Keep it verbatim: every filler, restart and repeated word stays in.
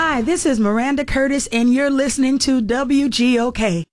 Hi, this is Miranda Curtis, and you're listening to W G O K.